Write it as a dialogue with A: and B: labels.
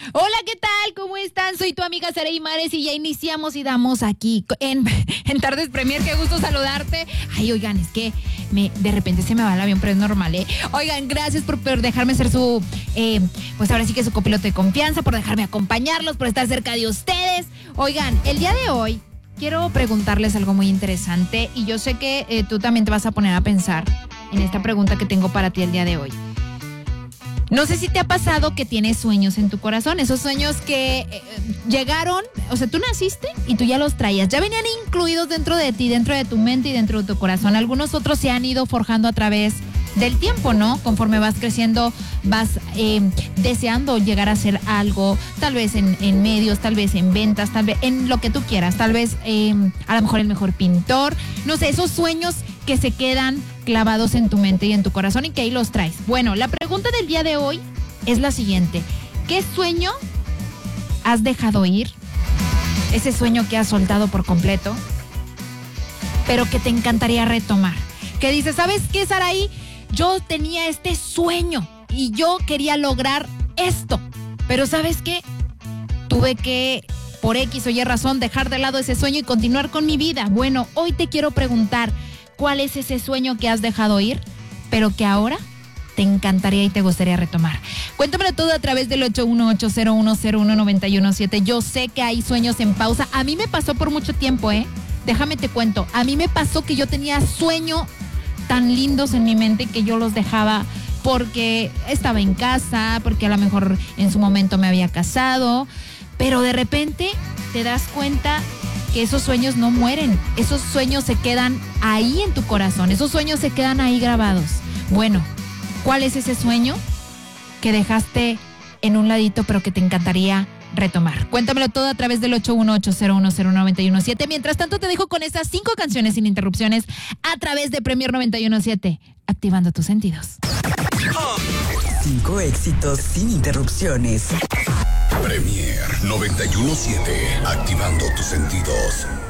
A: Hola, ¿qué tal? ¿Cómo están? Soy tu amiga Saray Mares y ya iniciamos y damos aquí en Tardes Premier. Qué gusto saludarte. Ay, oigan, es que de repente se me va el avión, pero es normal, ¿eh? Oigan, gracias por dejarme ser su, pues ahora sí que su copiloto de confianza, por dejarme acompañarlos, por estar cerca de ustedes. Oigan, el día de hoy quiero preguntarles algo muy interesante y yo sé que tú también te vas a poner a pensar en esta pregunta que tengo para ti el día de hoy. No sé si te ha pasado que tienes sueños en tu corazón, esos sueños que llegaron, o sea, tú naciste y tú ya los traías, ya venían incluidos dentro de ti, dentro de tu mente y dentro de tu corazón. Algunos otros se han ido forjando a través del tiempo, ¿no? Conforme vas creciendo, vas deseando llegar a hacer algo, tal vez en medios, tal vez en ventas, tal vez en lo que tú quieras, tal vez a lo mejor el mejor pintor, no sé, esos sueños que se quedan clavados en tu mente y en tu corazón y que ahí los traes. Bueno, la pregunta del día de hoy es la siguiente: ¿qué sueño has dejado ir? Ese sueño que has soltado por completo, pero que te encantaría retomar. Que dices, ¿sabes qué, Saraí? Yo tenía este sueño y yo quería lograr esto, pero ¿sabes qué? Tuve que, por X o Y razón, dejar de lado ese sueño y continuar con mi vida. Bueno, hoy te quiero preguntar, ¿cuál es ese sueño que has dejado ir, pero que ahora te encantaría y te gustaría retomar? Cuéntamelo todo a través del 818-0101-917. Yo sé que hay sueños en pausa. A mí me pasó por mucho tiempo, Déjame te cuento. A mí me pasó que yo tenía sueños tan lindos en mi mente que yo los dejaba porque estaba en casa, porque a lo mejor en su momento me había casado, pero de repente te das cuenta que esos sueños no mueren, esos sueños se quedan ahí en tu corazón, esos sueños se quedan ahí grabados. Bueno, ¿cuál es ese sueño que dejaste en un ladito pero que te encantaría retomar? Cuéntamelo todo a través del 818-0101-917. Mientras tanto te dejo con esas 5 canciones sin interrupciones a través de Premier 917, activando tus sentidos.
B: 5 éxitos sin interrupciones.
C: Premier 917, activando tus sentidos.